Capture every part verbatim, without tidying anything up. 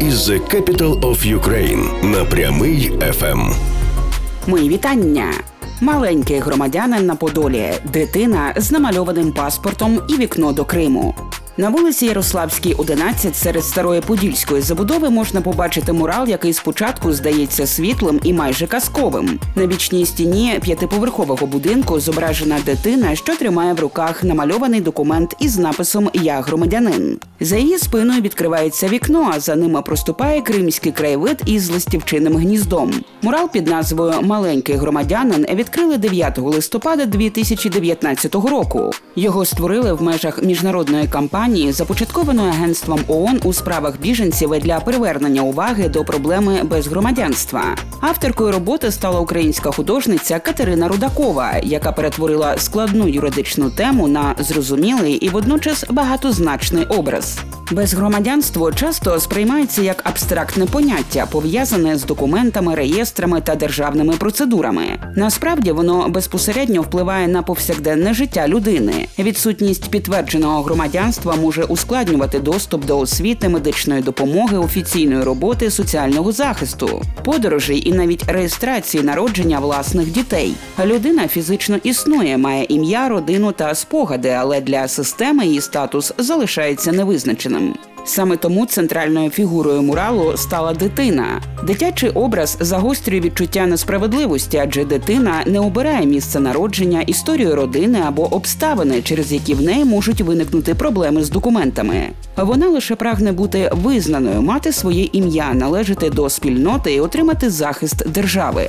із The Capital of Ukraine на Прямий еф ем. Мої вітання! Маленький громадянин на Подолі, дитина з намальованим паспортом і вікно до Криму. На вулиці Ярославській, одинадцять, серед старої подільської забудови можна побачити мурал, який спочатку здається світлим і майже казковим. На бічній стіні п'ятиповерхового будинку зображена дитина, що тримає в руках намальований документ із написом «Я громадянин». За її спиною відкривається вікно, а за ним проступає кримський краєвид із ластівчиним гніздом. Мурал під назвою «Маленький громадянин» відкрили дев'ятого листопада дві тисячі дев'ятнадцятого року. Його створили в межах міжнародної кампанії, започаткованої агентством ООН у справах біженців для привернення уваги до проблеми безгромадянства. Авторкою роботи стала українська художниця Катерина Рудакова, яка перетворила складну юридичну тему на зрозумілий і водночас багатозначний образ. Безгромадянство часто сприймається як абстрактне поняття, пов'язане з документами, реєстрами та державними процедурами. Насправді воно безпосередньо впливає на повсякденне життя людини. Відсутність підтвердженого громадянства може ускладнювати доступ до освіти, медичної допомоги, офіційної роботи, соціального захисту, подорожей і навіть реєстрації народження власних дітей. Людина фізично існує, має ім'я, родину та спогади, але для системи її статус залишається невизначеним. Саме тому центральною фігурою муралу стала дитина. Дитячий образ загострює відчуття несправедливості, адже дитина не обирає місце народження, історію родини або обставини, через які в неї можуть виникнути проблеми з документами. Вона лише прагне бути визнаною, мати своє ім'я, належати до спільноти і отримати захист держави.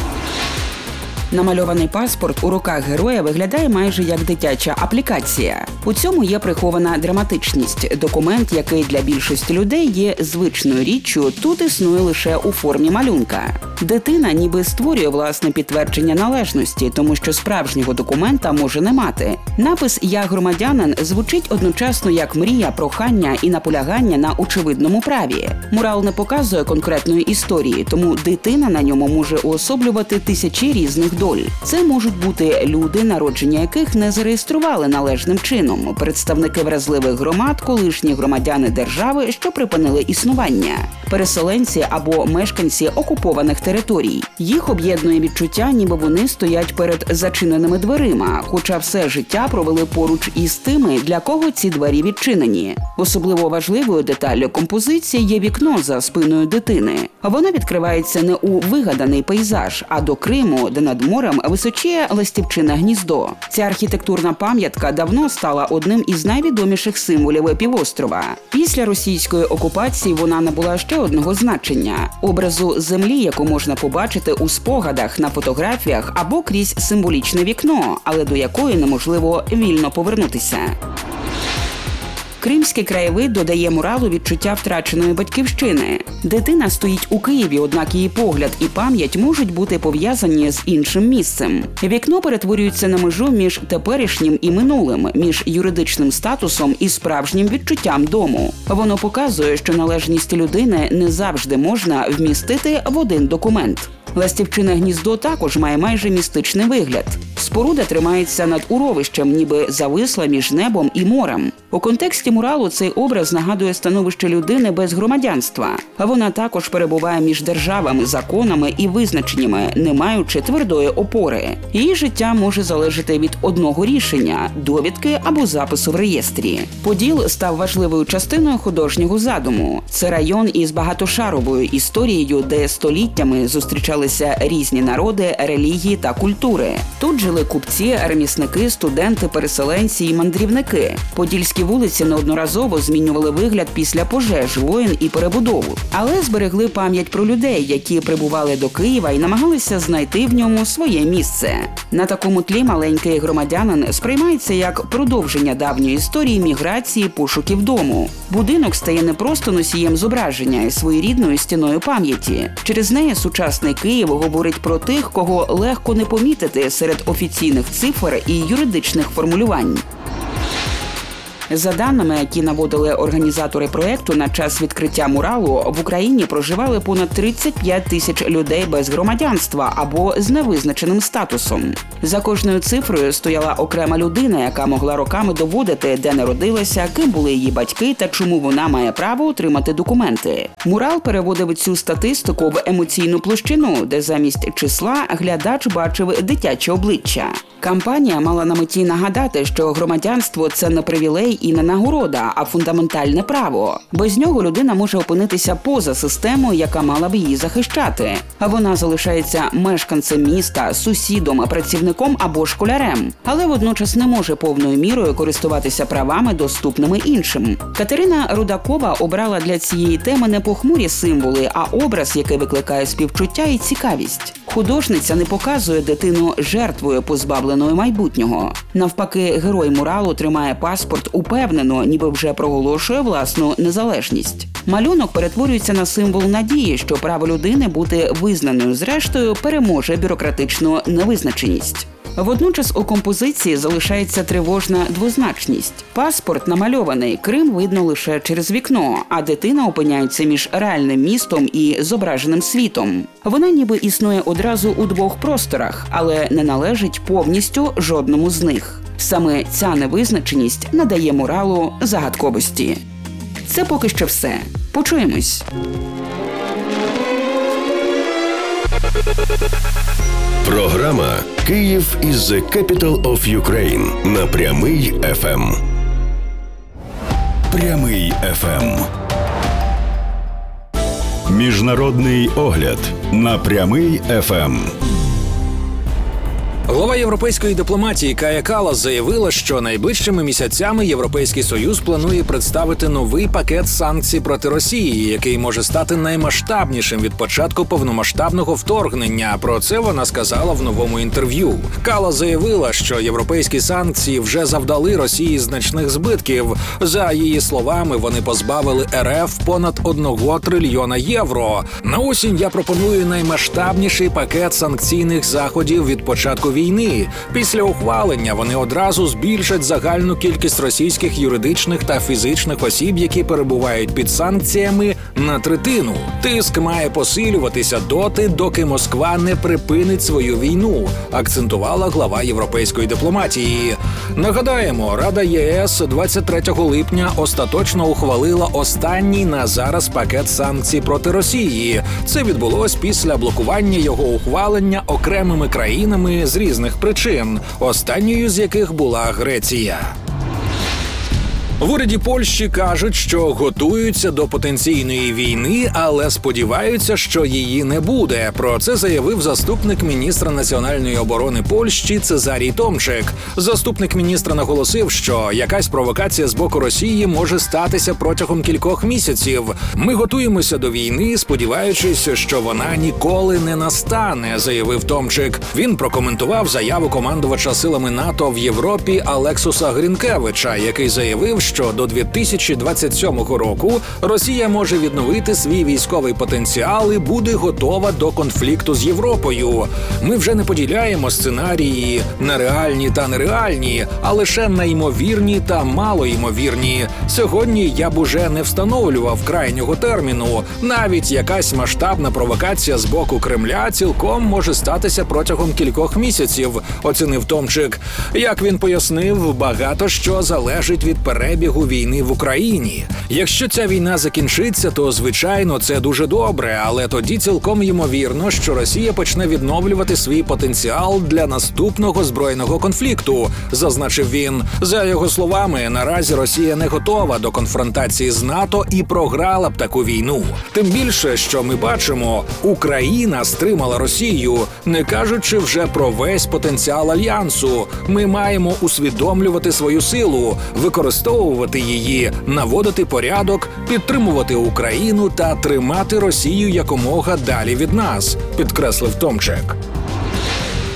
Намальований паспорт у руках героя виглядає майже як дитяча аплікація. У цьому є прихована драматичність. Документ, який для більшості людей є звичною річчю, тут існує лише у формі малюнка. Дитина ніби створює власне підтвердження належності, тому що справжнього документа може не мати. Напис «Я громадянин» звучить одночасно як мрія, прохання і наполягання на очевидному праві. Мурал не показує конкретної історії, тому дитина на ньому може уособлювати тисячі різних доль. Це можуть бути люди, народження яких не зареєстрували належним чином, представники вразливих громад, колишні громадяни держави, що припинили існування, переселенці або мешканці окупованих територій. Їх об'єднує відчуття, ніби вони стоять перед зачиненими дверима, хоча все життя провели поруч із тими, для кого ці двері відчинені. Особливо важливою деталлю композиції є вікно за спиною дитини. Воно відкривається не у вигаданий пейзаж, а до Криму, де над морем височіє ластівчине гніздо. Ця архітектурна пам'ятка давно стала одним із найвідоміших символів півострова. Після російської окупації вона набула ще одного значення – образу землі, яку можна побачити у спогадах, на фотографіях або крізь символічне вікно, але до якої неможливо вільно повернутися. Кримський краєвид додає муралу відчуття втраченої батьківщини. Дитина стоїть у Києві, однак її погляд і пам'ять можуть бути пов'язані з іншим місцем. Вікно перетворюється на межу між теперішнім і минулим, між юридичним статусом і справжнім відчуттям дому. Воно показує, що належність людини не завжди можна вмістити в один документ. Ластівчине гніздо також має майже містичний вигляд. Споруда тримається над уровищем, ніби зависла між небом і морем. У контексті муралу цей образ нагадує становище людини без громадянства. Вона також перебуває між державами, законами і визначеннями, не маючи твердої опори. Її життя може залежати від одного рішення – довідки або запису в реєстрі. Поділ став важливою частиною художнього задуму. Це район із багатошаровою історією, де століттями зустрічалися різні народи, релігії та культури. Тут жили купці, ремісники, студенти, переселенці і мандрівники. Подільські вулиці неодноразово змінювали вигляд після пожеж, воєн і перебудову. Але зберегли пам'ять про людей, які прибували до Києва і намагалися знайти в ньому своє місце. На такому тлі маленький громадянин сприймається як продовження давньої історії міграції, пошуків дому. Будинок стає не просто носієм зображення і своєрідною стіною пам'яті. Через неї сучасний Київ говорить про тих, кого легко не помітити серед офіційних цифр і юридичних формулювань. За даними, які наводили організатори проекту, на час відкриття муралу в Україні проживали понад тридцять п'ять тисяч людей без громадянства або з невизначеним статусом. За кожною цифрою стояла окрема людина, яка могла роками доводити, де народилася, ким були її батьки та чому вона має право отримати документи. Мурал переводив цю статистику в емоційну площину, де замість числа глядач бачив дитяче обличчя. Кампанія мала на меті нагадати, що громадянство – це не привілей і не нагорода, а фундаментальне право. Без нього людина може опинитися поза системою, яка мала б її захищати. А вона залишається мешканцем міста, сусідом, працівником або школярем, але водночас не може повною мірою користуватися правами, доступними іншим. Катерина Рудакова обрала для цієї теми не похмурі символи, а образ, який викликає співчуття і цікавість. Художниця не показує дитину жертвою, позбавленою майбутнього. Навпаки, герой муралу тримає паспорт упевнено, ніби вже проголошує власну незалежність. Малюнок перетворюється на символ надії, що право людини бути визнаною зрештою переможе бюрократичну невизначеність. Водночас у композиції залишається тривожна двозначність. Паспорт намальований, Крим видно лише через вікно, а дитина опиняється між реальним містом і зображеним світом. Вона ніби існує одразу у двох просторах, але не належить повністю жодному з них. Саме ця невизначеність надає муралу загадковості. Це поки що все. Почуємось. Програма «Київ is the capital of Ukraine» на Прямий еф ем. Прямий еф ем. Міжнародний огляд на Прямий еф ем. Глава європейської дипломатії Кая Каллас заявила, що найближчими місяцями Європейський Союз планує представити новий пакет санкцій проти Росії, який може стати наймасштабнішим від початку повномасштабного вторгнення. Про це вона сказала в новому інтерв'ю. Каллас заявила, що європейські санкції вже завдали Росії значних збитків. За її словами, вони позбавили ер еф понад одного трильйона євро. На осінь я пропоную наймасштабніший пакет санкційних заходів від початку війни. Після ухвалення вони одразу збільшать загальну кількість російських юридичних та фізичних осіб, які перебувають під санкціями, на третину. Тиск має посилюватися доти, доки Москва не припинить свою війну, акцентувала глава європейської дипломатії. Нагадаємо, Рада ЄС двадцять третього липня остаточно ухвалила останній на зараз пакет санкцій проти Росії. Це відбулось після блокування його ухвалення окремими країнами з різних причин, останньою з яких була Греція. В уряді Польщі кажуть, що готуються до потенційної війни, але сподіваються, що її не буде. Про це заявив заступник міністра національної оборони Польщі Цезарій Томчик. Заступник міністра наголосив, що якась провокація з боку Росії може статися протягом кількох місяців. Ми готуємося до війни, сподіваючись, що вона ніколи не настане, заявив Томчик. Він прокоментував заяву командувача силами НАТО в Європі Алексуса Грінкевича, який заявив, що до дві тисячі двадцять сьомого року Росія може відновити свій військовий потенціал і буде готова до конфлікту з Європою. Ми вже не поділяємо сценарії на реальні та нереальні, а лише на ймовірні та малоймовірні. Сьогодні я б уже не встановлював крайнього терміну. Навіть якась масштабна провокація з боку Кремля цілком може статися протягом кількох місяців, оцінив Томчик. Як він пояснив, багато що залежить від перебігу війни в Україні. Якщо ця війна закінчиться, то, звичайно, це дуже добре, але тоді цілком ймовірно, що Росія почне відновлювати свій потенціал для наступного збройного конфлікту, зазначив він. За його словами, наразі Росія не готова до конфронтації з НАТО і програла б таку війну. Тим більше, що ми бачимо, Україна стримала Росію, не кажучи вже про весь потенціал Альянсу. Ми маємо усвідомлювати свою силу, використовувати її, наводити порядок, підтримувати Україну та тримати Росію якомога далі від нас, підкреслив Томчик.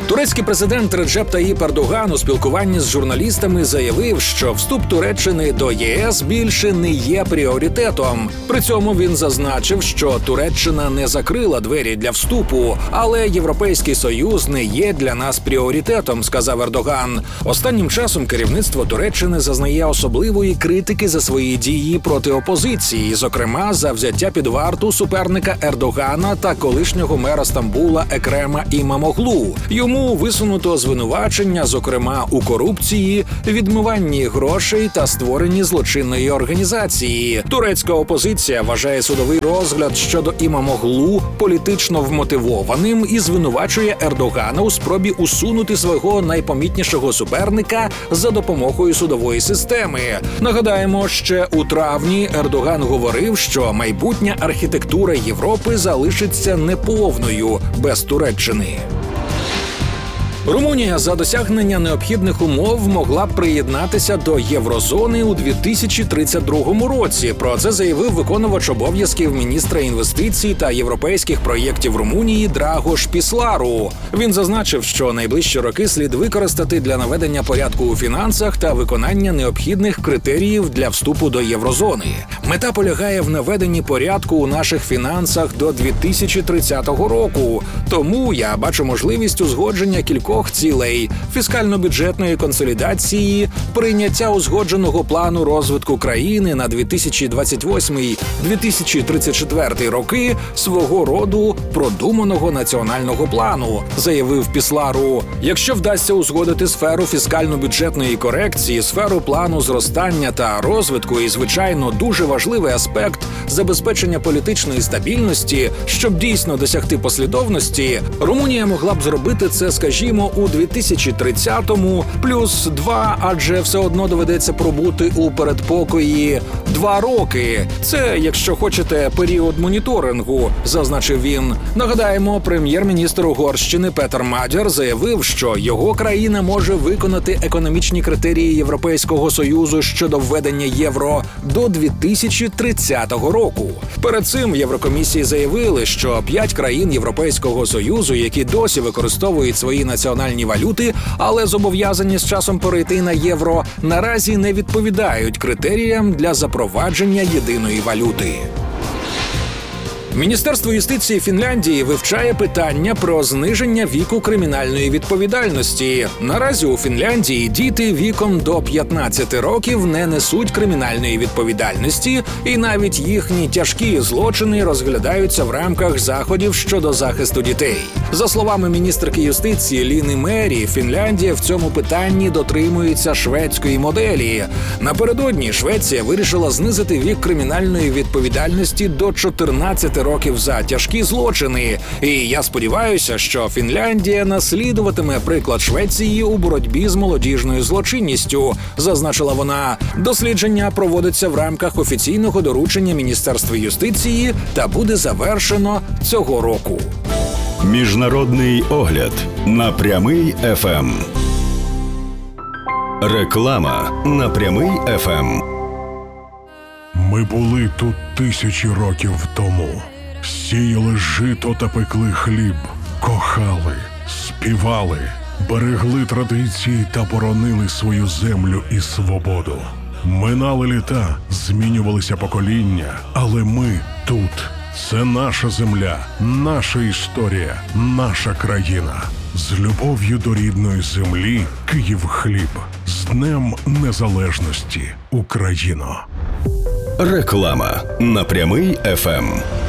Турецький президент Реджеп Таїп Ердоган у спілкуванні з журналістами заявив, що вступ Туреччини до ЄС більше не є пріоритетом. При цьому він зазначив, що Туреччина не закрила двері для вступу, але Європейський Союз не є для нас пріоритетом, сказав Ердоган. Останнім часом керівництво Туреччини зазнає особливої критики за свої дії проти опозиції, зокрема за взяття під варту суперника Ердогана та колишнього мера Стамбула Екрема Імамоглу. Йому висунуто звинувачення, зокрема у корупції, відмиванні грошей та створенні злочинної організації. Турецька опозиція вважає судовий розгляд щодо Імамоглу політично вмотивованим і звинувачує Ердогана у спробі усунути свого найпомітнішого суперника за допомогою судової системи. Нагадаємо, ще у травні Ердоган говорив, що майбутня архітектура Європи залишиться неповною без Туреччини. Румунія за досягнення необхідних умов могла б приєднатися до Єврозони у дві тисячі тридцять другому році. Про це заявив виконувач обов'язків міністра інвестицій та європейських проєктів Румунії Драгош Післару. Він зазначив, що найближчі роки слід використати для наведення порядку у фінансах та виконання необхідних критеріїв для вступу до Єврозони. Мета полягає в наведенні порядку у наших фінансах до дві тисячі тридцятого року. Тому я бачу можливість узгодження кількох цілей – фіскально-бюджетної консолідації, прийняття узгодженого плану розвитку країни на дві тисячі двадцять восьмий - дві тисячі тридцять четвертий роки, свого роду продуманого національного плану, заявив Післару. Якщо вдасться узгодити сферу фіскально-бюджетної корекції, сферу плану зростання та розвитку і, звичайно, дуже важливий аспект забезпечення політичної стабільності, щоб дійсно досягти послідовності, Румунія могла б зробити це, скажімо, у дві тисячі тридцятому, плюс два, адже все одно доведеться пробути у передпокої два роки. Це, якщо хочете, період моніторингу, зазначив він. Нагадаємо, прем'єр-міністр Угорщини Петер Мадяр заявив, що його країна може виконати економічні критерії Європейського Союзу щодо введення євро до дві тисячі тридцятого року. Перед цим в Єврокомісії заявили, що п'ять країн Європейського Союзу, які досі використовують свої національні валюти, але зобов'язані з часом перейти на євро, наразі не відповідають критеріям для запровадження єдиної валюти. Міністерство юстиції Фінляндії вивчає питання про зниження віку кримінальної відповідальності. Наразі у Фінляндії діти віком до п'ятнадцяти років не несуть кримінальної відповідальності, і навіть їхні тяжкі злочини розглядаються в рамках заходів щодо захисту дітей. За словами міністерки юстиції Ліни Мері, Фінляндія в цьому питанні дотримується шведської моделі. Напередодні Швеція вирішила знизити вік кримінальної відповідальності до чотирнадцяти років за тяжкі злочини. І я сподіваюся, що Фінляндія наслідуватиме приклад Швеції у боротьбі з молодіжною злочинністю, зазначила вона. Дослідження проводиться в рамках офіційного доручення Міністерства юстиції та буде завершено цього року. Міжнародний огляд на Прямий еф ем. Реклама на Прямий еф ем. Ми були тут тисячі років тому. Сіяли жито та пекли хліб, кохали, співали, берегли традиції та боронили свою землю і свободу. Минали літа, змінювалися покоління, але ми тут. Це наша земля, наша історія, наша країна. З любов'ю до рідної землі Київхліб. З Днем Незалежності, Україно. Реклама на Прямий еф ем.